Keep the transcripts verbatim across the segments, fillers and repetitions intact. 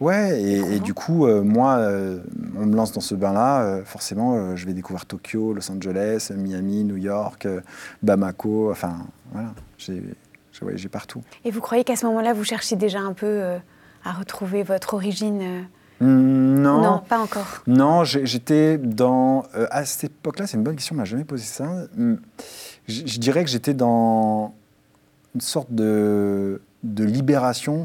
Ouais, et, et du coup, euh, moi, euh, on me lance dans ce bain-là, euh, forcément, euh, je vais découvrir Tokyo, Los Angeles, Miami, New York, euh, Bamako, enfin, voilà, j'ai, j'ai voyagé partout. Et vous croyez qu'à ce moment-là, vous cherchiez déjà un peu euh, à retrouver votre origine euh... Mmh, non. Non, pas encore. Non, j'ai, j'étais dans... Euh, à cette époque-là, c'est une bonne question, on m'a jamais posé ça. Mmh, je, je dirais que j'étais dans une sorte de, de libération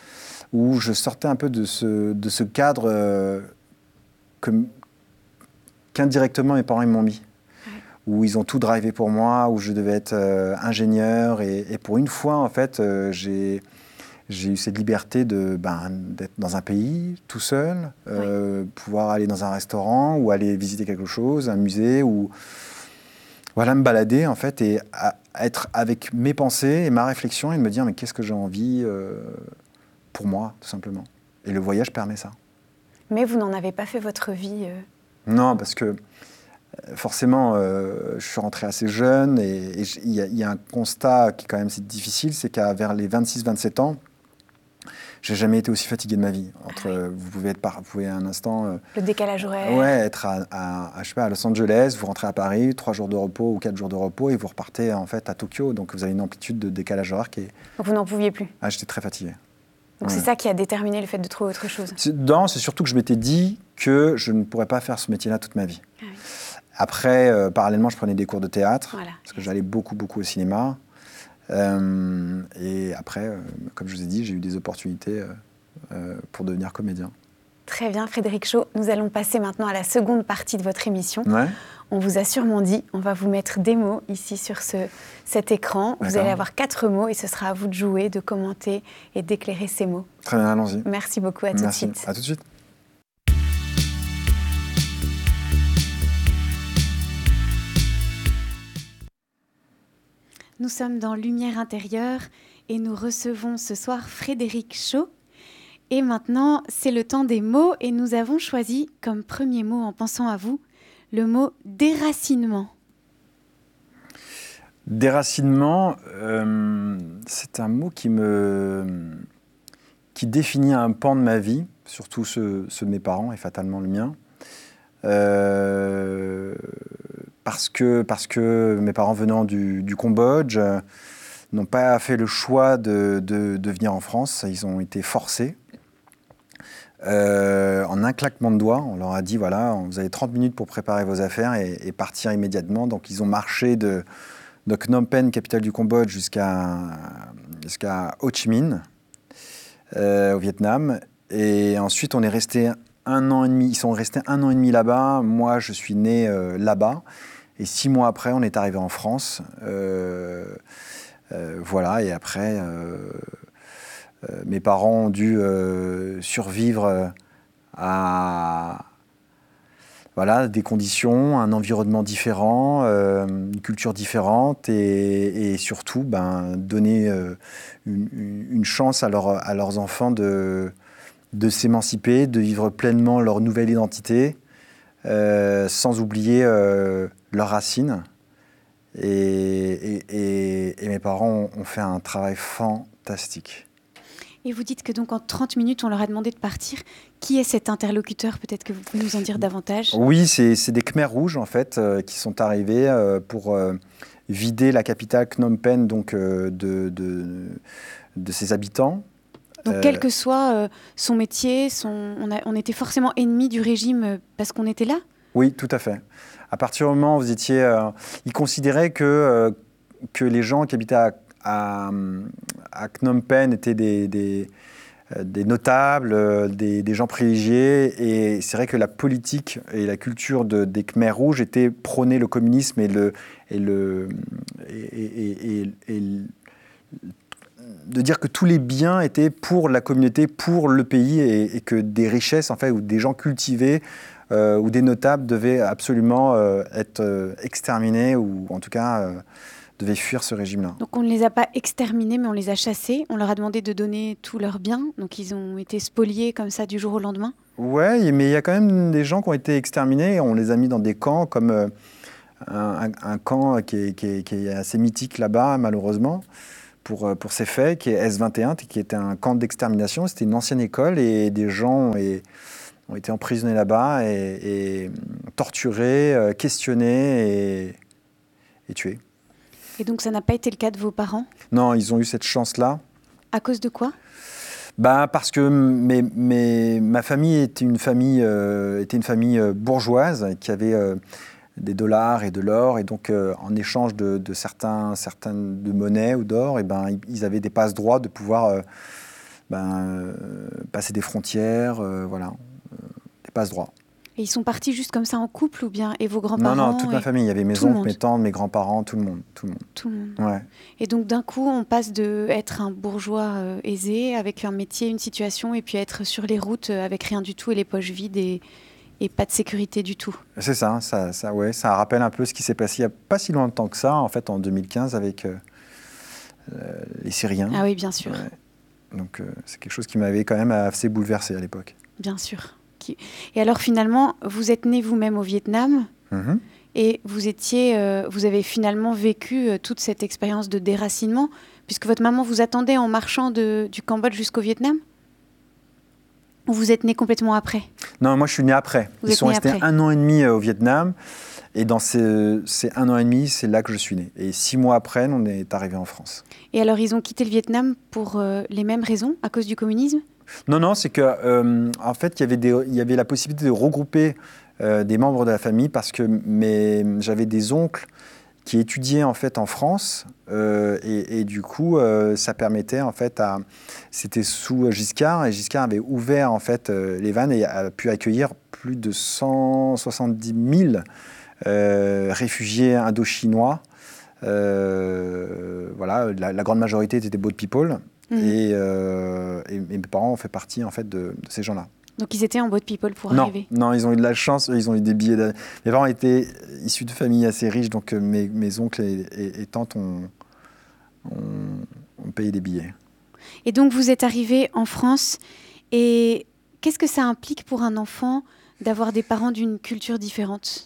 où je sortais un peu de ce, de ce cadre euh, que, qu'indirectement mes parents ils m'ont mis, ouais. Où ils ont tout drivé pour moi, où je devais être euh, ingénieur. Et, et pour une fois, en fait, euh, j'ai, j'ai eu cette liberté de, ben, d'être dans un pays tout seul, euh, ouais. Pouvoir aller dans un restaurant ou aller visiter quelque chose, un musée, ou voilà, me balader, en fait, et à, à être avec mes pensées et ma réflexion et de me dire, mais qu'est-ce que j'ai envie euh, pour moi, tout simplement. Et le voyage permet ça. Mais vous n'en avez pas fait votre vie euh... Non, parce que forcément, euh, je suis rentré assez jeune et il y, y a un constat qui est quand même difficile, c'est qu'à vers les vingt-six vingt-sept ans, j'ai jamais été aussi fatigué de ma vie. Entre, ah oui. Vous pouvez être par, vous pouvez un instant... Euh, le décalage horaire. Ouais, être à, à, à, je sais pas, à Los Angeles, vous rentrez à Paris, trois jours de repos ou quatre jours de repos et vous repartez en fait à Tokyo. Donc vous avez une amplitude de décalage horaire qui est... Donc vous n'en pouviez plus. Ah, j'étais très fatigué. Donc ouais. C'est ça qui a déterminé le fait de trouver autre chose. C'est, non, c'est surtout que je m'étais dit que je ne pourrais pas faire ce métier-là toute ma vie. Ah oui. Après, euh, parallèlement, je prenais des cours de théâtre, voilà. Parce que j'allais beaucoup, beaucoup au cinéma. Euh, et après, euh, comme je vous ai dit, j'ai eu des opportunités euh, euh, pour devenir comédien. Très bien, Frédéric Shaw. Nous allons passer maintenant à la seconde partie de votre émission. Ouais. On vous a sûrement dit, on va vous mettre des mots ici sur ce, cet écran. D'accord. Vous allez avoir quatre mots et ce sera à vous de jouer, de commenter et d'éclairer ces mots. Très bien, allons-y. Merci beaucoup, à tout Merci. de suite. À tout de suite. Nous sommes dans Lumière intérieure et nous recevons ce soir Frédéric Shaw. Et maintenant, c'est le temps des mots et nous avons choisi comme premier mot en pensant à vous, le mot déracinement. Déracinement, euh, c'est un mot qui me, qui définit un pan de ma vie, surtout ceux, ceux de mes parents et fatalement le mien. Euh, parce que, parce que mes parents venant du, du Cambodge euh, n'ont pas fait le choix de, de, de venir en France, ils ont été forcés. Euh, en un claquement de doigts, on leur a dit, voilà, vous avez trente minutes pour préparer vos affaires et, et partir immédiatement. Donc ils ont marché de, de Phnom Penh, capitale du Cambodge, jusqu'à, jusqu'à Ho Chi Minh, euh, au Vietnam. Et ensuite, on est resté un an et demi, ils sont restés un an et demi là-bas. Moi, je suis né euh, là-bas. Et six mois après, on est arrivé en France. Euh, euh, voilà, et après... Euh, Euh, mes parents ont dû euh, survivre à voilà, des conditions, un environnement différent, euh, une culture différente et, et surtout ben, donner euh, une, une chance à, leur, à leurs enfants de, de s'émanciper, de vivre pleinement leur nouvelle identité, euh, sans oublier euh, leurs racines. Et, et, et, et mes parents ont fait un travail fantastique. Et vous dites que donc en trente minutes, on leur a demandé de partir. Qui est cet interlocuteur? Peut-être que vous pouvez nous en dire davantage. Oui, c'est, c'est des Khmers rouges, en fait, euh, qui sont arrivés euh, pour euh, vider la capitale Phnom Penh donc, euh, de, de, de ses habitants. Donc, euh, quel que soit euh, son métier, son... On, a, on était forcément ennemis du régime euh, parce qu'on était là? Oui, tout à fait. À partir du moment où vous étiez... Euh, ils considéraient que, euh, que les gens qui habitaient à À, à Phnom Penh étaient des, des, des notables, des, des gens privilégiés. Et c'est vrai que la politique et la culture de, des Khmers rouges étaient prôner le communisme et, le, et, le, et, et, et, et de dire que tous les biens étaient pour la communauté, pour le pays, et, et que des richesses, en fait, ou des gens cultivés euh, ou des notables devaient absolument euh, être euh, exterminés ou en tout cas... Euh, devaient fuir ce régime-là. Donc on ne les a pas exterminés, mais on les a chassés. On leur a demandé de donner tous leurs biens. Donc ils ont été spoliés comme ça du jour au lendemain. Ouais, mais il y a quand même des gens qui ont été exterminés. On les a mis dans des camps, comme euh, un, un camp qui est, qui, est, qui est assez mythique là-bas, malheureusement, pour, pour ces faits, qui est S vingt et un, qui était un camp d'extermination. C'était une ancienne école et des gens ont, et, ont été emprisonnés là-bas et, et torturés, euh, questionnés et, et tués. Et donc ça n'a pas été le cas de vos parents? Non, ils ont eu cette chance-là. À cause de quoi? Bah, parce que mes, mes, ma famille était une famille, euh, était une famille bourgeoise qui avait euh, des dollars et de l'or. Et donc, euh, en échange de, de certains, certaines de monnaie ou d'or, et ben, ils avaient des passe-droits de pouvoir euh, ben, euh, passer des frontières, euh, voilà, euh, des passe-droits. Et ils sont partis juste comme ça en couple ou bien? Et vos grands-parents? Non, non, toute et... ma famille. Il y avait mes oncles, mes tantes, mes grands-parents, tout le monde. Tout le monde. Tout le monde. Ouais. Et donc d'un coup, on passe de être un bourgeois euh, aisé avec un métier, une situation, et puis être sur les routes euh, avec rien du tout et les poches vides et, et pas de sécurité du tout. C'est ça, ça, ça, ouais, ça rappelle un peu ce qui s'est passé il n'y a pas si longtemps que ça, en fait, en deux mille quinze avec euh, euh, les Syriens. Ah oui, bien sûr. Ouais. Donc euh, c'est quelque chose qui m'avait quand même assez bouleversé à l'époque. Bien sûr. Et alors finalement, vous êtes né vous-même au Vietnam. Mm-hmm. Et vous étiez, euh, vous avez finalement vécu euh, toute cette expérience de déracinement, puisque votre maman vous attendait en marchant de, du Cambodge jusqu'au Vietnam? Ou vous êtes né complètement après? Non, moi je suis né après. Vous Ils êtes sont né restés après. un an et demi euh, au Vietnam, et dans ces, ces un an et demi, c'est là que je suis né. Et six mois après, on est arrivé en France. Et alors ils ont quitté le Vietnam pour euh, les mêmes raisons, à cause du communisme? Non, non, c'est que euh, en fait, il y avait des, il y avait la possibilité de regrouper euh, des membres de la famille parce que mes, j'avais des oncles qui étudiaient en fait en France euh, et, et du coup, euh, ça permettait en fait à, c'était sous Giscard et Giscard avait ouvert en fait euh, les vannes et a pu accueillir plus de cent soixante-dix mille euh, réfugiés indochinois. Euh, voilà, la, la grande majorité étaient des boat people. Mmh. Et, euh, et, et mes parents ont fait partie en fait de, de ces gens-là. Donc ils étaient en boat people pour non, arriver? Non, ils ont eu de la chance, ils ont eu des billets. De... Mes parents étaient issus de familles assez riches, donc mes, mes oncles et, et, et tantes ont, ont, ont payé des billets. Et donc vous êtes arrivé en France, et qu'est-ce que ça implique pour un enfant d'avoir des parents d'une culture différente?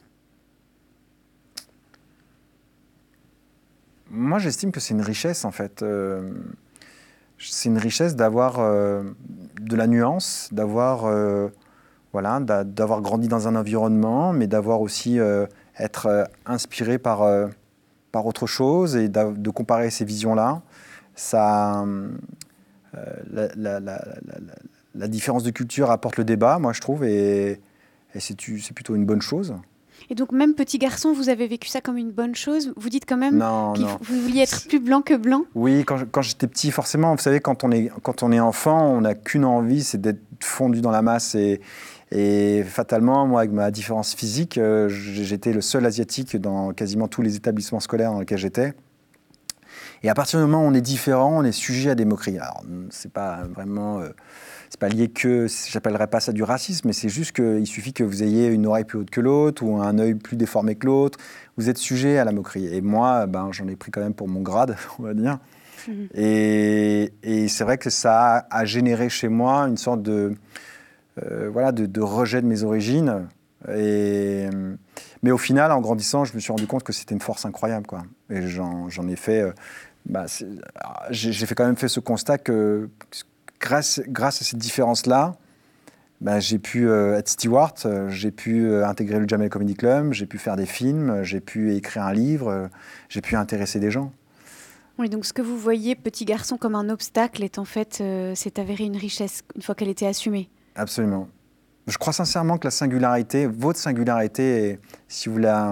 Moi, j'estime que c'est une richesse, en fait. Euh, c'est une richesse d'avoir euh, de la nuance, d'avoir euh, voilà, d'avoir grandi dans un environnement, mais d'avoir aussi euh, être euh, inspiré par, euh, par autre chose et de comparer ces visions-là. Ça, euh, la, la, la, la, la différence de culture apporte le débat, moi, je trouve, et, et c'est plutôt une bonne chose. Et donc, même petit garçon, vous avez vécu ça comme une bonne chose? Vous dites quand même non, que non. vous vouliez être plus blanc que blanc? Oui, quand, quand j'étais petit, forcément, vous savez, quand on est, quand on est enfant, on n'a qu'une envie, c'est d'être fondu dans la masse. Et, et fatalement, moi, avec ma différence physique, euh, j'étais le seul asiatique dans quasiment tous les établissements scolaires dans lesquels j'étais. Et à partir du moment où on est différent, on est sujet à des moqueries. Alors, c'est pas vraiment... Euh, c'est pas lié que, j'appellerais pas ça du racisme, mais c'est juste qu'il suffit que vous ayez une oreille plus haute que l'autre ou un œil plus déformé que l'autre. Vous êtes sujet à la moquerie. Et moi, ben, j'en ai pris quand même pour mon grade, on va dire. Mmh. Et, et c'est vrai que ça a, a généré chez moi une sorte de, euh, voilà, de, de rejet de mes origines. Et, mais au final, en grandissant, je me suis rendu compte que c'était une force incroyable, quoi. Et j'en, j'en ai fait... Euh, bah, j'ai, j'ai fait quand même fait ce constat que... Grâce, grâce à cette différence-là, ben, j'ai pu euh, être steward, euh, j'ai pu euh, intégrer le Jamel Comedy Club, j'ai pu faire des films, j'ai pu écrire un livre, euh, j'ai pu intéresser des gens. Oui, donc ce que vous voyez, petit garçon, comme un obstacle, est en fait, euh, c'est avéré une richesse une fois qu'elle était assumée. Absolument. Je crois sincèrement que la singularité, votre singularité, si vous la,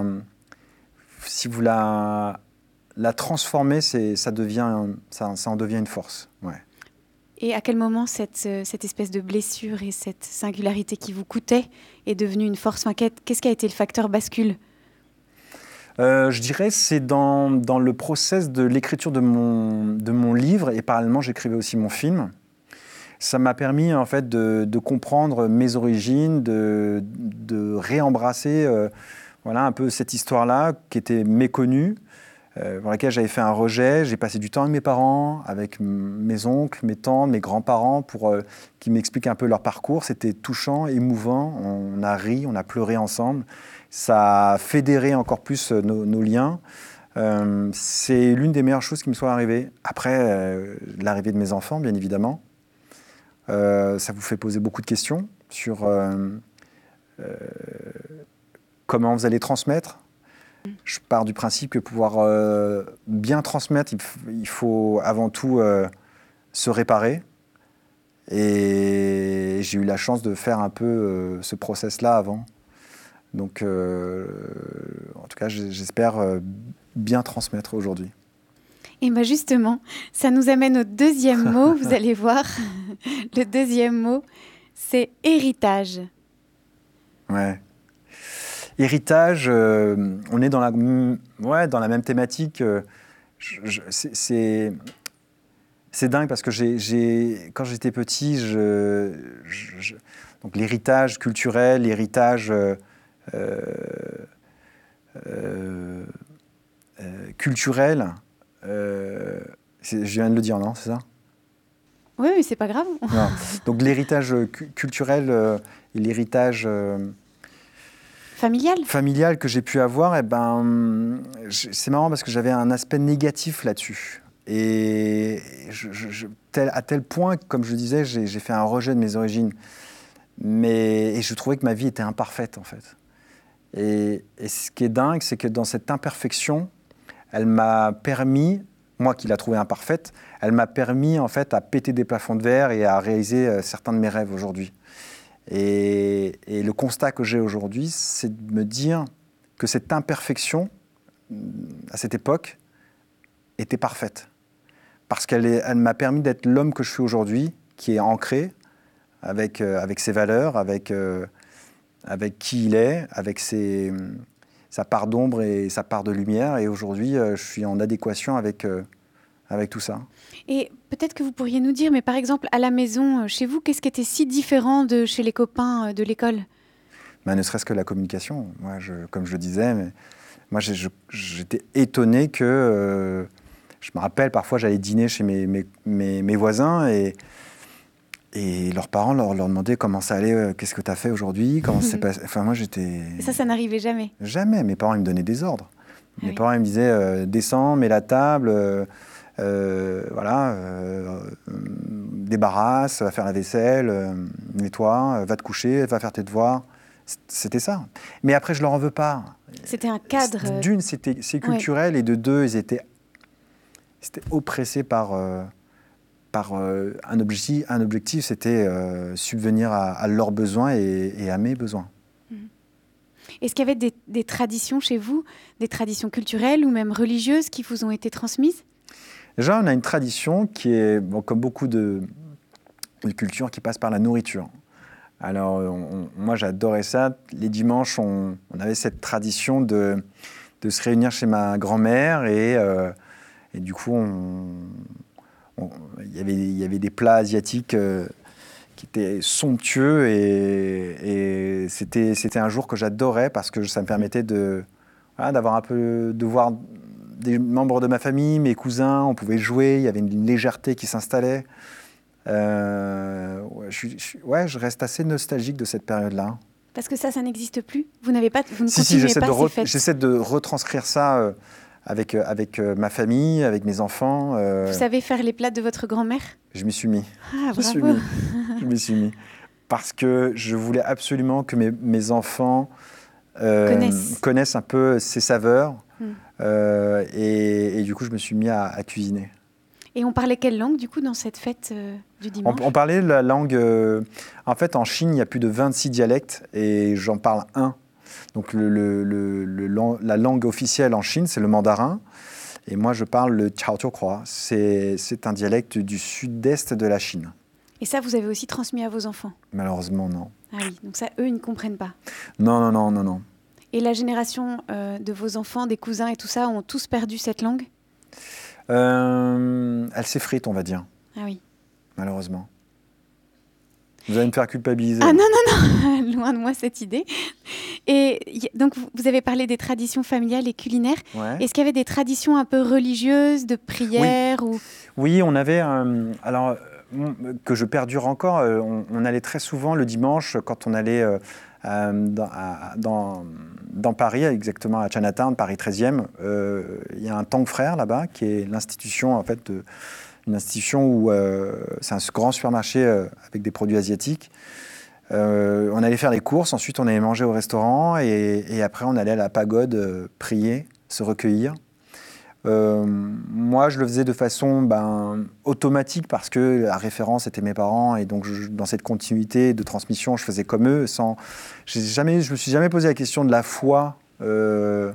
si vous la, la transformez, ça, devient, ça, ça en devient une force. Ouais. Et à quel moment cette, cette espèce de blessure et cette singularité qui vous coûtait est devenue une force? Enfin, qu'est-ce qui a été le facteur bascule? euh, Je dirais c'est dans, dans le process de l'écriture de mon, de mon livre, et parallèlement j'écrivais aussi mon film. Ça m'a permis en fait de, de comprendre mes origines, de, de réembrasser euh, voilà, un peu cette histoire-là qui était méconnue. Euh, pour laquelle j'avais fait un rejet. J'ai passé du temps avec mes parents, avec mes oncles, mes tantes, mes grands-parents, pour euh, qu'ils m'expliquent un peu leur parcours. C'était touchant, émouvant. On a ri, on a pleuré ensemble. Ça a fédéré encore plus nos, nos liens. Euh, c'est l'une des meilleures choses qui me soit arrivée. Après, euh, l'arrivée de mes enfants, bien évidemment. Euh, ça vous fait poser beaucoup de questions sur euh, euh, comment vous allez transmettre. Je pars du principe que pouvoir euh, bien transmettre, il, f- il faut avant tout euh, se réparer. Et j'ai eu la chance de faire un peu euh, ce process-là avant. Donc, euh, en tout cas, j- j'espère euh, bien transmettre aujourd'hui. Et bien justement, ça nous amène au deuxième mot, vous allez voir. Le deuxième mot, c'est héritage. Ouais. Héritage, euh, on est dans la, mm, ouais, dans la même thématique. euh, je- je- c'est, c'est, c'est dingue parce que j'ai, j'ai, quand j'étais petit, je, je- je- donc l'héritage culturel, l'héritage euh, euh, euh, euh, culturel, euh, c'est- je viens de le dire, non, c'est ça? Oui, mais c'est pas grave. Non. Donc l'héritage euh, cu- culturel euh, et l'héritage euh, Familial. familial que j'ai pu avoir, eh ben, j- c'est marrant parce que j'avais un aspect négatif là-dessus. Et je, je- je- tel- à tel point, comme je disais, j'ai j'ai fait un rejet de mes origines. Mais, et je trouvais que ma vie était imparfaite, en fait. Et, et ce qui est dingue, c'est que dans cette imperfection, elle m'a permis, moi qui la trouvais imparfaite, elle m'a permis, en fait, à péter des plafonds de verre et à réaliser euh, certains de mes rêves aujourd'hui. Et, et le constat que j'ai aujourd'hui, c'est de me dire que cette imperfection, à cette époque, était parfaite. Parce qu'elle est- elle m'a permis d'être l'homme que je suis aujourd'hui, qui est ancré avec, euh, avec ses valeurs, avec, euh, avec qui il est, avec ses, sa part d'ombre et sa part de lumière. Et aujourd'hui, euh, je suis en adéquation avec, euh, avec tout ça. Et peut-être que vous pourriez nous dire, mais par exemple, à la maison, euh, chez vous, qu'est-ce qui était si différent de chez les copains euh, de l'école? Ben, ne serait-ce que la communication. Moi, je, comme je le disais, mais moi, j'ai- je- j'étais étonné que... euh, je me rappelle, parfois, j'allais dîner chez mes, mes, mes, mes voisins et, et leurs parents leur, leur demandaient comment ça allait, euh, qu'est-ce que tu as fait aujourd'hui, comment ça s'est passé. Enfin, moi, j'étais... Et ça, ça n'arrivait jamais. Jamais. Mes parents, ils me donnaient des ordres. Ah Mes oui. parents, ils me disaient, euh, descends, mets la table, euh, euh, voilà, euh, euh, débarrasse, va faire la vaisselle, euh, nettoie, euh, va te coucher, va faire tes devoirs. C- C'était ça. Mais après, je leur en veux pas. C'était un cadre. euh, D'une, c'était, c'est culturel, et de deux, ils étaient, ils étaient oppressés par, euh, par euh, un objectif. Un objectif, c'était euh, subvenir à, à leurs besoins et, et à mes besoins. Est-ce qu'il y avait des, des traditions chez vous, des traditions culturelles ou même religieuses qui vous ont été transmises? Déjà, on a une tradition qui est, bon, comme beaucoup de, de cultures, qui passe par la nourriture. Alors, on- on- moi, j'adorais ça. Les dimanches, on, on avait cette tradition de, de se réunir chez ma grand-mère et, euh, et du coup, on- on- il y avait, il y avait des plats asiatiques euh, qui étaient somptueux et, et c'était, c'était un jour que j'adorais parce que ça me permettait de, voilà, d'avoir un peu, de voir des membres de ma famille, mes cousins, on pouvait jouer, il y avait une légèreté qui s'installait. Euh, ouais, je, suis- je suis- ouais, je reste assez nostalgique de cette période-là. Parce que ça, ça n'existe plus. Vous n'avez pas, vous ne Si, si, continuez j'essaie pas de, ces re- fêtes. j'essaie de retranscrire ça euh, avec, euh, avec euh, ma famille, avec mes enfants. euh, Vous savez faire les plats de votre grand-mère? je m'y suis mis. Ah, Je m'y suis bravo. mis. Je m'y suis mis. Parce que je voulais absolument que mes, mes enfants euh, Connaissent. connaissent un peu ces saveurs. Mm. Euh, et, et du coup, je me suis mis à, à cuisiner. Et on parlait quelle langue, du coup, dans cette fête euh, du On, dimanche? on parlait la langue... euh, en fait, en Chine, il y a plus de vingt-six dialectes et j'en parle un. Donc, le, le- le- le lang- la langue officielle en Chine, c'est le mandarin. Et moi, je parle le Chaotuokroa. C'est c'est un dialecte du sud-est de la Chine. Et ça, vous avez aussi transmis à vos enfants? Malheureusement, non. Ah oui, donc ça, eux, ils ne comprennent pas. Non, non, non, non, non. Et la génération euh, de vos enfants, des cousins et tout ça, ont tous perdu cette langue? Euh, elle s'effrite, on va dire, Ah oui. malheureusement. Vous allez me faire culpabiliser. Ah non, non, non, loin de moi cette idée. Et y- donc, vous- vous avez parlé des traditions familiales et culinaires. Ouais. Est-ce qu'il y avait des traditions un peu religieuses, de prière ou... Oui, on avait, euh, alors, euh, que je perdure encore, euh, on, on allait très souvent le dimanche, quand on allait euh, euh, dans, à, dans, dans Paris, exactement à Chinatown, Paris treizième. Euh, il y a un Tang Frères là-bas, qui est l'institution, en fait, de, une institution où euh, c'est un grand supermarché euh, avec des produits asiatiques. Euh, on allait faire les courses, ensuite on allait manger au restaurant et, et après on allait à la pagode euh, prier, se recueillir. Euh, moi, je le faisais de façon ben, automatique parce que la référence était mes parents et donc je, dans cette continuité de transmission, je faisais comme eux. Sans, j'ai jamais, je me suis jamais posé la question de la foi euh,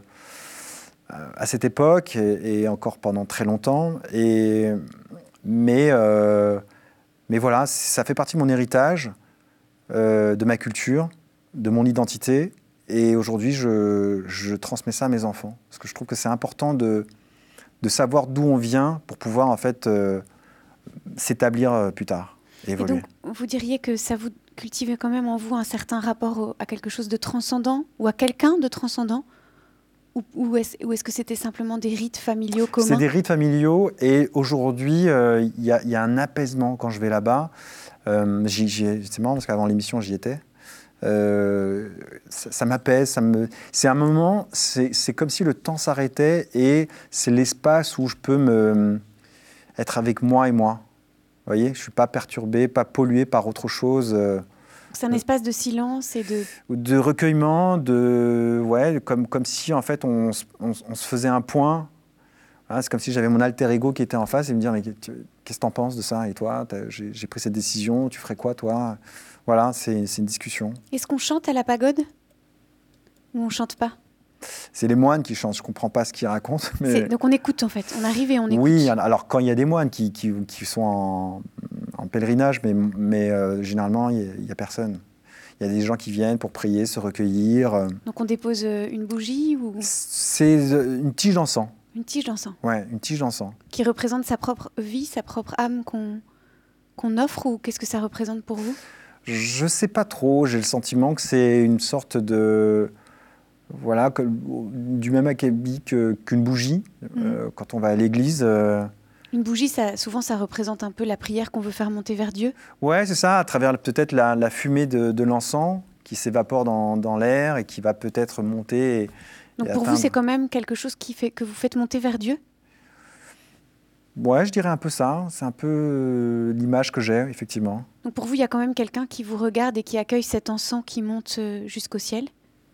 à cette époque et, et encore pendant très longtemps. Et, mais, euh, mais voilà, ça fait partie de mon héritage, euh, de ma culture, de mon identité. Et aujourd'hui, je, je transmets ça à mes enfants parce que je trouve que c'est important de de savoir d'où on vient pour pouvoir en fait euh, s'établir euh, plus tard et évoluer. Et donc, vous diriez que ça vous cultive quand même en vous un certain rapport au, à quelque chose de transcendant ou à quelqu'un de transcendant ou, ou est-ce, ou est-ce que c'était simplement des rites familiaux communs ? C'est des rites familiaux et aujourd'hui, il euh, y, y a un apaisement quand je vais là-bas. Euh, j'y, j'y, c'est marrant parce qu'avant l'émission, j'y étais. Euh, ça, ça m'apaise, ça me... c'est un moment, c'est, c'est comme si le temps s'arrêtait et c'est l'espace où je peux me... être avec moi et moi. Vous voyez, je ne suis pas perturbé, pas pollué par autre chose. C'est un espace de silence et de... De recueillement, de... Ouais, comme, comme si en fait on, on, on se faisait un point. Hein, c'est comme si j'avais mon alter ego qui était en face et me dire mais qu'est-ce que tu en penses de ça ? Et toi, j'ai, j'ai pris cette décision, tu ferais quoi toi ? Voilà, c'est, c'est une discussion. Est-ce qu'on chante à la pagode ? Ou on ne chante pas ? C'est les moines qui chantent, je ne comprends pas ce qu'ils racontent. Mais... C'est, donc on écoute en fait, on arrive et on écoute. Oui, alors quand il y a des moines qui, qui, qui sont en, en pèlerinage, mais, mais euh, généralement il n'y a, a personne. Il y a des gens qui viennent pour prier, se recueillir. Donc on dépose une bougie ou... C'est une tige d'encens. Une tige d'encens. Ouais, une tige d'encens. Qui représente sa propre vie, sa propre âme qu'on, qu'on offre ou qu'est-ce que ça représente pour vous ? Je ne sais pas trop, j'ai le sentiment que c'est une sorte de... Voilà, que, du même acabit que, qu'une bougie, mmh. euh, quand on va à l'église. Euh... Une bougie, ça, souvent, ça représente un peu la prière qu'on veut faire monter vers Dieu. Ouais, c'est ça, à travers peut-être la, la fumée de, de l'encens qui s'évapore dans, dans l'air et qui va peut-être monter. Et, Donc et pour atteindre... vous, c'est quand même quelque chose qui fait, que vous faites monter vers Dieu ? Ouais, je dirais un peu ça. C'est un peu euh, l'image que j'ai, effectivement. Donc pour vous, il y a quand même quelqu'un qui vous regarde et qui accueille cet encens qui monte euh, jusqu'au ciel ?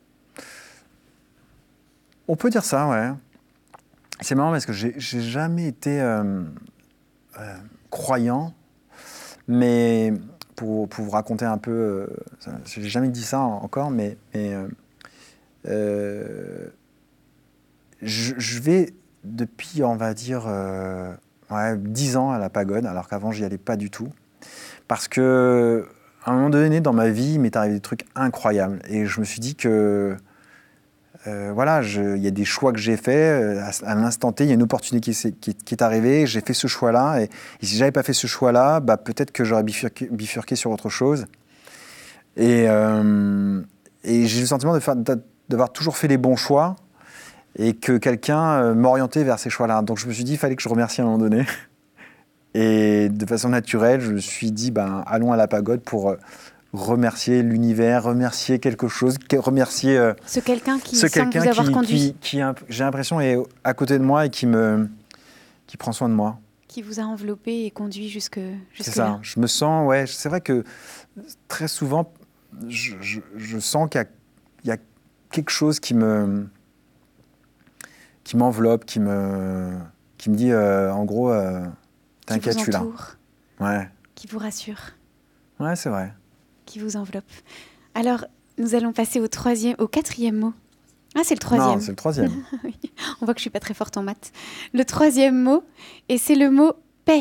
On peut dire ça, ouais. C'est marrant parce que j'ai, j'ai jamais été euh, euh, croyant, mais pour, pour vous raconter un peu, euh, je n'ai jamais dit ça encore, mais, mais euh, euh, je, je vais depuis, on va dire, euh, ouais, dix ans à la pagode, alors qu'avant, j'y allais pas du tout. Parce que à un moment donné, dans ma vie, il m'est arrivé des trucs incroyables. Et je me suis dit que Euh, voilà, il y a des choix que j'ai faits. À, à l'instant T, il y a une opportunité qui, qui, qui est arrivée. J'ai fait ce choix-là. Et, et si je n'avais pas fait ce choix-là, bah, peut-être que j'aurais bifurqué, bifurqué sur autre chose. Et, euh, et j'ai le sentiment de faire, d'avoir toujours fait les bons choix et que quelqu'un m'orientait vers ces choix-là. Donc je me suis dit, il fallait que je remercie à un moment donné. Et de façon naturelle, je me suis dit, ben, allons à la pagode pour... remercier l'univers, remercier quelque chose, remercier euh, ce quelqu'un qui ce semble quelqu'un vous avoir qui, conduit, qui, qui j'ai l'impression est à côté de moi et qui me qui prend soin de moi, qui vous a enveloppé et conduit jusque jusque c'est ça. là. Je me sens, ouais, c'est vrai que très souvent, je, je, je sens qu'il y a, il y a quelque chose qui me qui m'enveloppe, qui me qui me dit euh, en gros, euh, t'inquiète, je suis là. Ouais. Qui vous rassure. Ouais, c'est vrai. Qui vous enveloppe. Alors, nous allons passer au troisième, au quatrième mot. Ah, c'est le troisième. Non, c'est le troisième. Oui. On voit que je suis pas très forte en maths. Le troisième mot, et c'est le mot paix.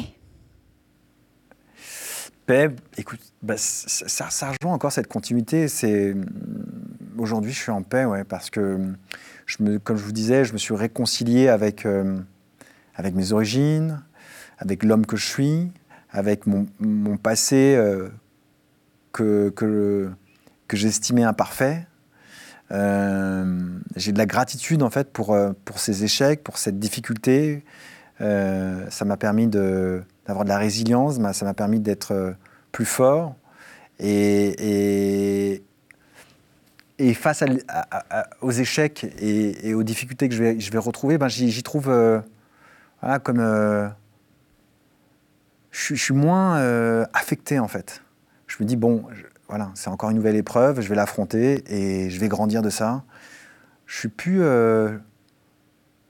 Paix, écoute, bah, ça, ça, ça rejoint encore cette continuité. C'est aujourd'hui, je suis en paix, ouais, parce que je me, comme je vous disais, je me suis réconcilié avec euh, avec mes origines, avec l'homme que je suis, avec mon, mon passé. Euh, que, que, que j'estimais imparfait. Euh, j'ai de la gratitude en fait pour, pour ces échecs, pour cette difficulté. Euh, ça m'a permis de, d'avoir de la résilience, ça m'a permis d'être plus fort. Et, et, et face à, à, à, aux échecs et, et aux difficultés que je vais, je vais retrouver, ben, j'y, j'y trouve euh, voilà, comme... Euh, je, je suis moins euh, affecté, en fait. Je me dis, bon, je, voilà, c'est encore une nouvelle épreuve, je vais l'affronter et je vais grandir de ça. Je suis plus... Euh,